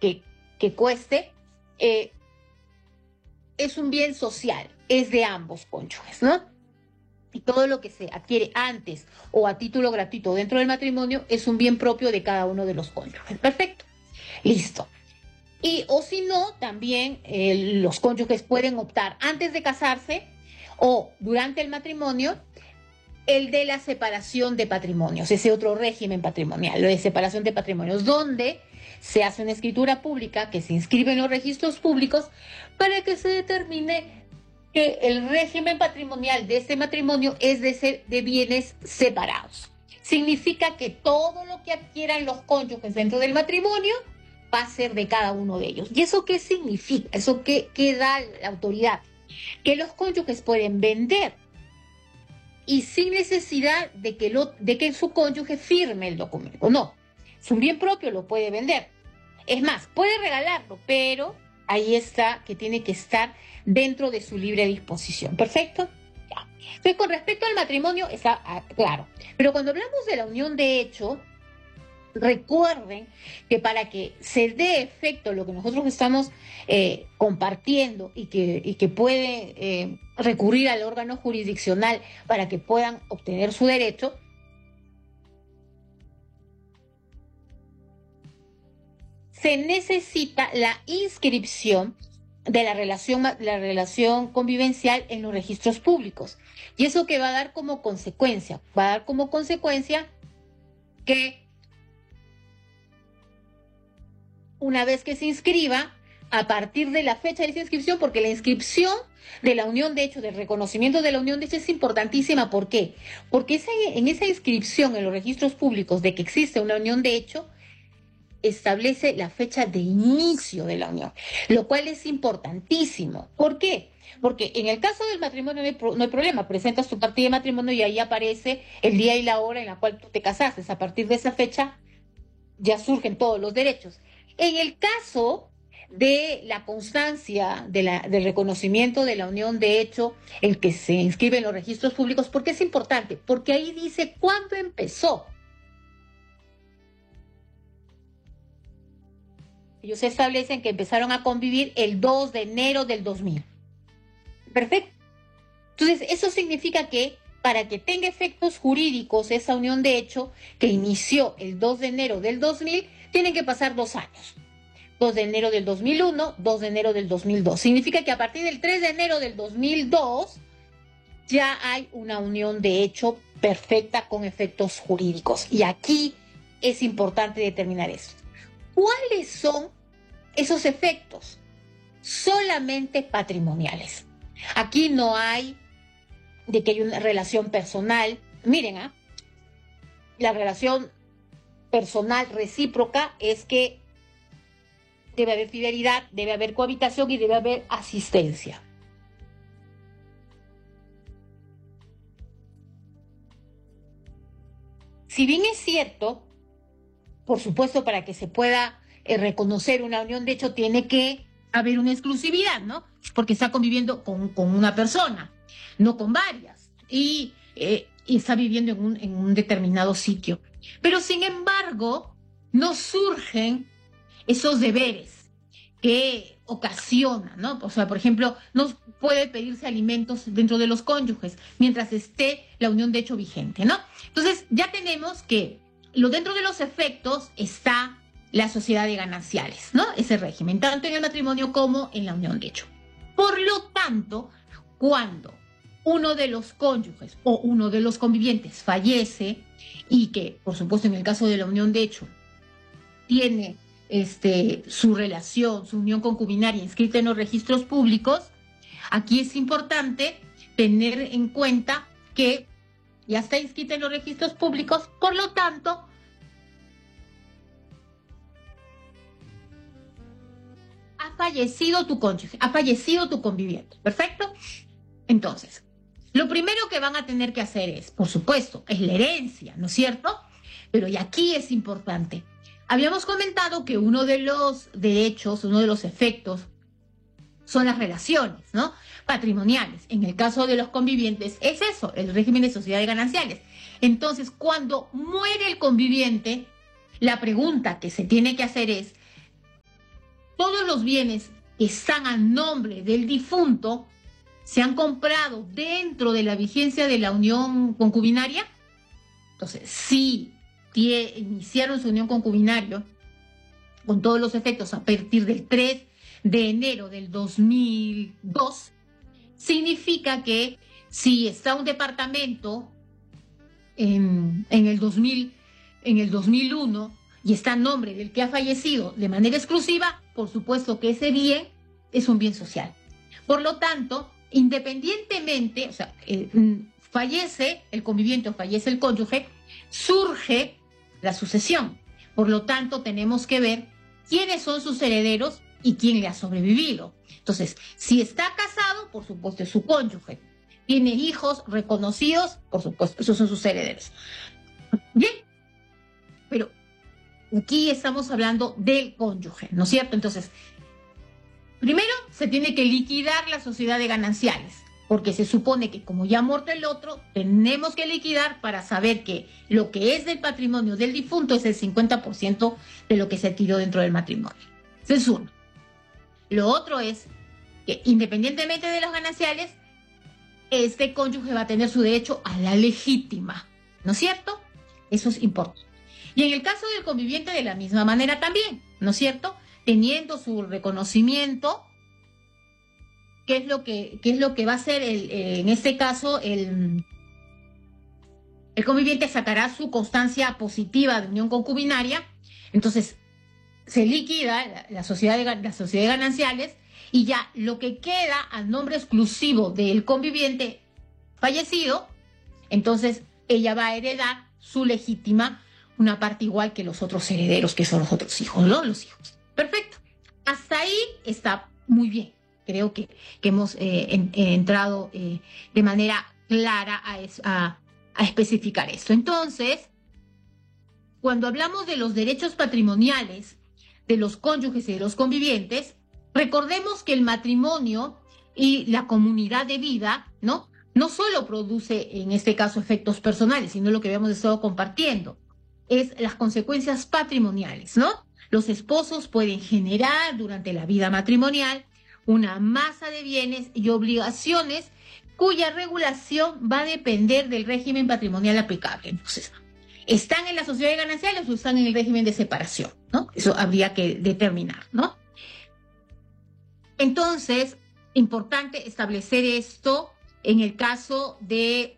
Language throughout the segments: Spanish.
que cueste, es un bien social, es de ambos cónyuges, ¿no? Y todo lo que se adquiere antes o a título gratuito dentro del matrimonio es un bien propio de cada uno de los cónyuges. Perfecto. Listo. Y o si no, también los cónyuges pueden optar antes de casarse o durante el matrimonio el de la separación de patrimonios, ese otro régimen patrimonial, lo de separación de patrimonios, donde se hace una escritura pública que se inscribe en los registros públicos para que se determine que el régimen patrimonial de este matrimonio es de bienes separados. Significa que todo lo que adquieran los cónyuges dentro del matrimonio va a ser de cada uno de ellos. ¿Y eso qué significa? ¿Eso qué da la autoridad? Que los cónyuges pueden vender y sin necesidad de que su cónyuge firme el documento. No, es un bien propio, lo puede vender. Es más, puede regalarlo, pero ahí está que tiene que estar dentro de su libre disposición. ¿Perfecto? Ya. Entonces, con respecto al matrimonio, está claro. Pero cuando hablamos de la unión de hecho, recuerden que para que se dé efecto lo que nosotros estamos compartiendo y que puede recurrir al órgano jurisdiccional para que puedan obtener su derecho, se necesita la inscripción de la relación convivencial en los registros públicos. ¿Y eso qué va a dar como consecuencia? Va a dar como consecuencia que una vez que se inscriba, a partir de la fecha de esa inscripción, porque la inscripción de la unión de hecho, del reconocimiento de la unión de hecho es importantísima. ¿Por qué? Porque en esa inscripción en los registros públicos de que existe una unión de hecho, establece la fecha de inicio de la unión, lo cual es importantísimo. ¿Por qué? Porque en el caso del matrimonio no hay problema, presentas tu partida de matrimonio y ahí aparece el día y la hora en la cual tú te casaste. A partir de esa fecha ya surgen todos los derechos. En el caso de la constancia del reconocimiento de la unión de hecho, el que se inscribe en los registros públicos, ¿por qué es importante? Porque ahí dice cuándo empezó. Ellos establecen que empezaron a convivir el 2 de enero del 2000. Perfecto. Entonces, eso significa que para que tenga efectos jurídicos esa unión de hecho que inició el 2 de enero del 2000, tienen que pasar 2 años. 2 de enero del 2001, 2 de enero del 2002. Significa que a partir del 3 de enero del 2002 ya hay una unión de hecho perfecta con efectos jurídicos. Y aquí es importante determinar eso. ¿Cuáles son esos efectos? Solamente patrimoniales. Aquí no hay de que hay una relación personal. Miren, la relación personal recíproca es que debe haber fidelidad, debe haber cohabitación y debe haber asistencia. Si bien es cierto, por supuesto, para que se pueda reconocer una unión de hecho, tiene que haber una exclusividad, ¿no? Porque está conviviendo con una persona, no con varias, y está viviendo en un determinado sitio. Pero, sin embargo, no surgen esos deberes que ocasionan, ¿no? O sea, por ejemplo, no puede pedirse alimentos dentro de los cónyuges mientras esté la unión de hecho vigente, ¿no? Entonces, ya tenemos que dentro de los efectos está la sociedad de gananciales, ¿no? Ese régimen, tanto en el matrimonio como en la unión de hecho. Por lo tanto, cuando uno de los cónyuges o uno de los convivientes fallece y que, por supuesto, en el caso de la unión de hecho, tiene su relación, su unión concubinaria inscrita en los registros públicos, aquí es importante tener en cuenta que ya está inscrita en los registros públicos, por lo tanto, ha fallecido tu cónyuge, ha fallecido tu conviviente, ¿perfecto? Entonces, lo primero que van a tener que hacer es, por supuesto, es la herencia, ¿no es cierto? Pero y aquí es importante. Habíamos comentado que uno de los derechos, uno de los efectos, son las relaciones, ¿no? Patrimoniales. En el caso de los convivientes es eso, el régimen de sociedades gananciales. Entonces, cuando muere el conviviente, la pregunta que se tiene que hacer es, todos los bienes que están a nombre del difunto se han comprado dentro de la vigencia de la unión concubinaria. Entonces, si iniciaron su unión concubinaria con todos los efectos a partir del 3 de enero del 2002, significa que si está un departamento en el 2001 y está a nombre del que ha fallecido de manera exclusiva, por supuesto que ese bien es un bien social. Por lo tanto, independientemente, o sea, fallece el conviviente o fallece el cónyuge, surge la sucesión. Por lo tanto, tenemos que ver quiénes son sus herederos y quién le ha sobrevivido. Entonces, si está casado, por supuesto es su cónyuge. Tiene hijos reconocidos, por supuesto, esos son sus herederos. Bien, pero aquí estamos hablando del cónyuge, ¿no es cierto? Entonces, primero se tiene que liquidar la sociedad de gananciales, porque se supone que como ya ha muerto el otro, tenemos que liquidar para saber que lo que es del patrimonio del difunto es el 50% de lo que se adquirió dentro del matrimonio. Ese es uno. Lo otro es que independientemente de los gananciales, este cónyuge va a tener su derecho a la legítima, ¿no es cierto? Eso es importante. Y en el caso del conviviente de la misma manera también, ¿no es cierto? Teniendo su reconocimiento, ¿qué es lo que va a hacer en este caso el conviviente? Sacará su constancia positiva de unión concubinaria, entonces se liquida la sociedad de gananciales y ya lo que queda a nombre exclusivo del conviviente fallecido, entonces ella va a heredar su legítima, una parte igual que los otros herederos, que son los otros hijos, ¿no? Los hijos. Perfecto. Hasta ahí está muy bien. Creo que hemos entrado de manera clara a especificar esto. Entonces, cuando hablamos de los derechos patrimoniales de los cónyuges y de los convivientes, recordemos que el matrimonio y la comunidad de vida, ¿no? No solo produce, en este caso, efectos personales, sino lo que habíamos estado compartiendo, es las consecuencias patrimoniales, ¿no? Los esposos pueden generar durante la vida matrimonial una masa de bienes y obligaciones cuya regulación va a depender del régimen patrimonial aplicable. Entonces, ¿están en la sociedad de gananciales o están en el régimen de separación? ¿No? Eso habría que determinar, ¿no? Entonces, importante establecer esto en el caso de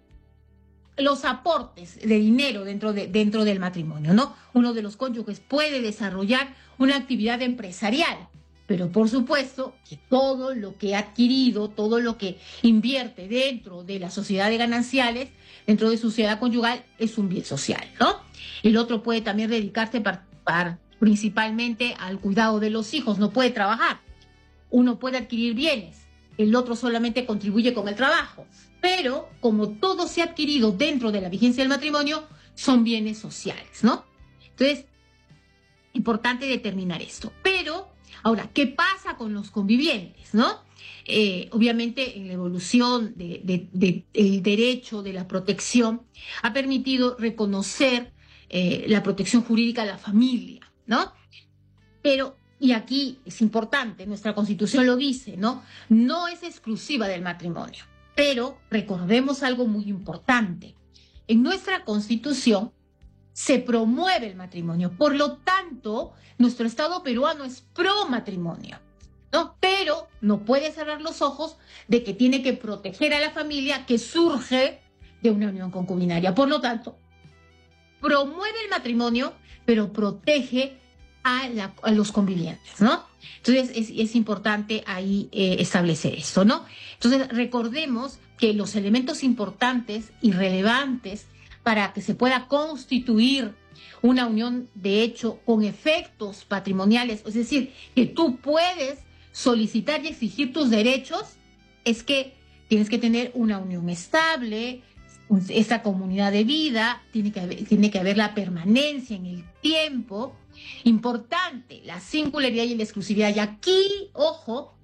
los aportes de dinero dentro del matrimonio, ¿no? Uno de los cónyuges puede desarrollar una actividad empresarial, pero por supuesto que todo lo que ha adquirido, todo lo que invierte dentro de la sociedad de gananciales, dentro de su sociedad conyugal, es un bien social, ¿no? El otro puede también dedicarse principalmente al cuidado de los hijos, no puede trabajar. Uno puede adquirir bienes, el otro solamente contribuye con el trabajo. Pero como todo se ha adquirido dentro de la vigencia del matrimonio, son bienes sociales, ¿no? Entonces, importante determinar esto. Pero, ahora, ¿qué pasa con los convivientes, no? Obviamente, en la evolución del derecho de la protección, ha permitido reconocer la protección jurídica de la familia, ¿no? Pero, y aquí es importante, nuestra Constitución lo dice, ¿no? No es exclusiva del matrimonio. Pero recordemos algo muy importante. En nuestra Constitución se promueve el matrimonio. Por lo tanto, nuestro Estado peruano es pro matrimonio, ¿no? Pero no puede cerrar los ojos de que tiene que proteger a la familia que surge de una unión concubinaria. Por lo tanto, promueve el matrimonio, pero protege a los convivientes, ¿no? Entonces es importante ahí establecer esto, ¿no? Entonces recordemos que los elementos importantes y relevantes para que se pueda constituir una unión de hecho con efectos patrimoniales, es decir, que tú puedes solicitar y exigir tus derechos, es que tienes que tener una unión estable, esta comunidad de vida, tiene que haber la permanencia en el tiempo. Importante, la singularidad y la exclusividad. Y aquí, ojo,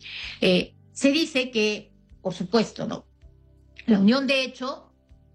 se dice que, por supuesto, ¿no? La unión de hecho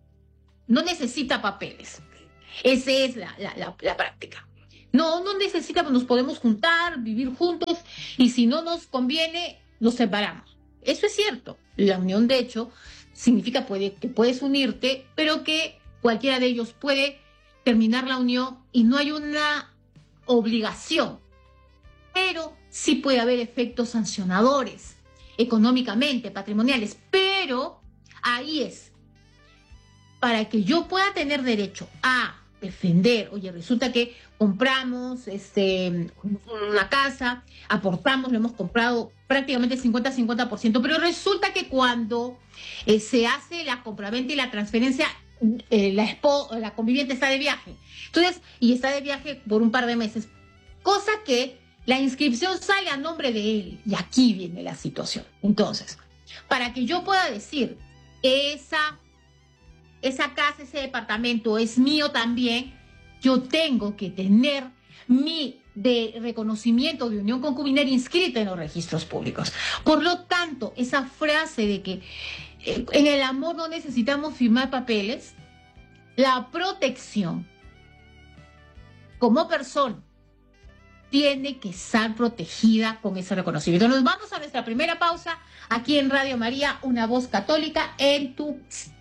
no necesita papeles. Esa es la práctica. No necesita, nos podemos juntar, vivir juntos y si no nos conviene, nos separamos. Eso es cierto. La unión, de hecho, significa que puedes unirte, pero que cualquiera de ellos puede terminar la unión y no hay una obligación, pero sí puede haber efectos sancionadores, económicamente, patrimoniales, pero ahí es, para que yo pueda tener derecho a defender, oye, resulta que compramos una casa, aportamos, lo hemos comprado prácticamente 50-50%, pero resulta que cuando se hace la compraventa y la transferencia, la conviviente está de viaje. Entonces, y está de viaje por un par de meses, cosa que la inscripción sale a nombre de él. Y aquí viene la situación. Entonces, para que yo pueda decir, esa casa, ese departamento es mío también, yo tengo que tener mi de reconocimiento de unión concubinaria inscrita en los registros públicos. Por lo tanto, esa frase de que en el amor no necesitamos firmar papeles, la protección como persona tiene que estar protegida con ese reconocimiento. Nos vamos a nuestra primera pausa aquí en Radio María, una voz católica en tu